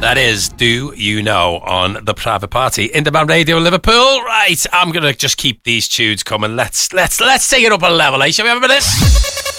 That is Do You Know on The Private Party. Interman Radio Liverpool. Right, I'm going to just keep these tunes coming. Let's take it up a level, eh? Shall we have a bit of this?